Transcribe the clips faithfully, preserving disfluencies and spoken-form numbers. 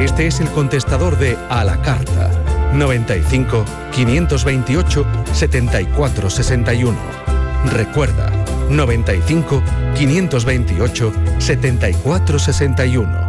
Este es el contestador de A la Carta. noventa y cinco, quinientos veintiocho, setenta y cuatro sesenta y uno. Recuerda, noventa y cinco, quinientos veintiocho, setenta y cuatro sesenta y uno.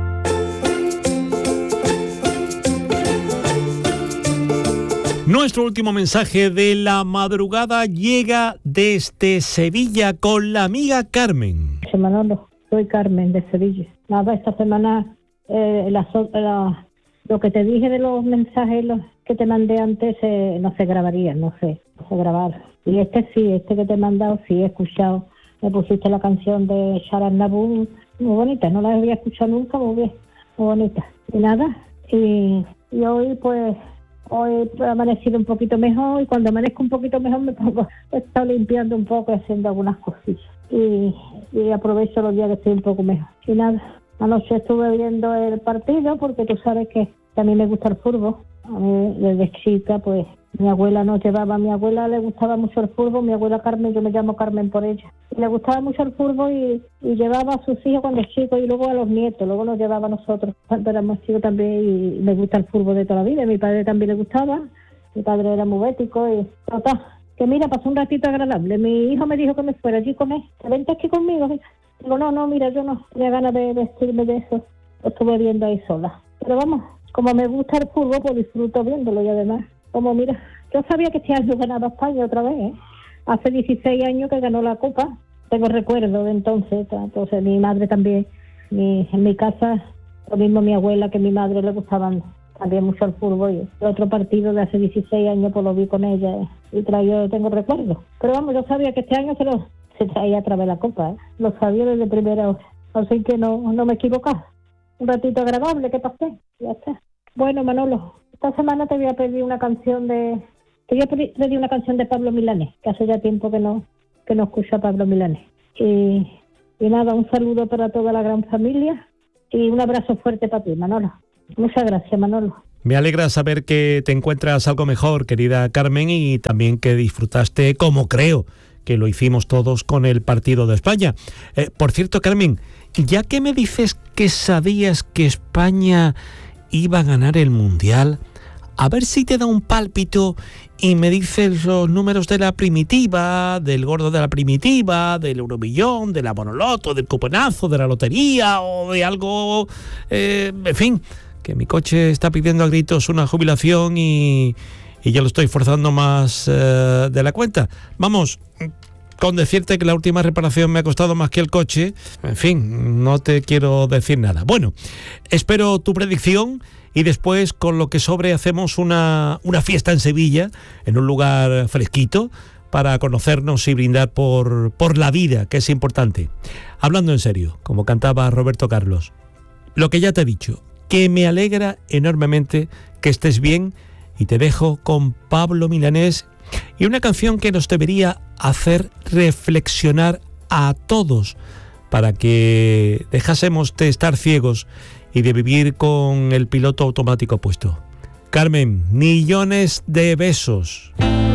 Nuestro último mensaje de la madrugada llega desde Sevilla con la amiga Carmen. Manolo, soy Carmen de Sevilla. Nada, esta semana eh, la, la, lo que te dije de los mensajes los que te mandé antes eh, no se grabaría, no sé, no se grabar. Y este sí, este que te he mandado, sí he escuchado. Me pusiste la canción de Sharan Naboo, muy bonita, no la había escuchado nunca, muy bien, muy bonita. Y nada, y, y hoy pues... Hoy he amanecido un poquito mejor y cuando amanezco un poquito mejor me pongo, he estado limpiando un poco y haciendo algunas cosillas. Y, y aprovecho los días que estoy un poco mejor. Y nada, anoche estuve viendo el partido porque tú sabes que a mí me gusta el fútbol. A mí desde chica pues mi abuela nos llevaba, a mi abuela le gustaba mucho el fútbol, mi abuela Carmen, yo me llamo Carmen por ella. Y le gustaba mucho el fútbol y, y llevaba a sus hijos cuando chicos y luego a los nietos, luego nos llevaba a nosotros cuando éramos chicos también y me gusta el fútbol de toda la vida. Mi padre también le gustaba, mi padre era muy bético y total, que mira, pasó un ratito agradable. Mi hijo me dijo que me fuera allí con él, que vente aquí conmigo. Digo, no, no, mira, yo no tenía ganas de vestirme de eso, lo estuve viendo ahí sola. Pero vamos, como me gusta el fútbol, pues disfruto viéndolo y además, como mira, yo sabía que este año ganaba España otra vez, ¿eh? Hace dieciséis años que ganó la Copa, tengo recuerdo de entonces, entonces mi madre también, mi, en mi casa, lo mismo mi abuela que mi madre le gustaban también mucho el fútbol, y el otro partido de hace dieciséis años pues lo vi con ella, ¿eh? Y traía, tengo recuerdo, pero vamos, yo sabía que este año se lo se traía a través de la Copa, ¿eh? Lo sabía desde primera hora, así que no, no me equivocaba. Un ratito agradable que pasé, ya está. Bueno, Manolo, esta semana te voy a pedir una canción de... Te voy a pedir una canción de Pablo Milanés, que hace ya tiempo que no que no escucho a Pablo Milanés. Y, y nada, un saludo para toda la gran familia y un abrazo fuerte para ti, Manolo. Muchas gracias, Manolo. Me alegra saber que te encuentras algo mejor, querida Carmen, y también que disfrutaste, como creo que lo hicimos todos, con el partido de España. Eh, por cierto, Carmen, ya que me dices que sabías que España iba a ganar el Mundial, a ver si te da un pálpito y me dices los números de la primitiva, del gordo de la primitiva, del euromillón, de la monoloto, del cuponazo, de la lotería o de algo, eh, en fin, que mi coche está pidiendo a gritos una jubilación y, y yo lo estoy forzando más eh, de la cuenta. Vamos, con decirte que la última reparación me ha costado más que el coche, en fin, no te quiero decir nada. Bueno, espero tu predicción. Y después, con lo que sobre, hacemos una, una fiesta en Sevilla, en un lugar fresquito, para conocernos y brindar por, por la vida, que es importante. Hablando en serio, como cantaba Roberto Carlos, lo que ya te he dicho, que me alegra enormemente que estés bien, y te dejo con Pablo Milanés y una canción que nos debería hacer reflexionar a todos para que dejásemos de estar ciegos y de vivir con el piloto automático puesto. Carmen, millones de besos.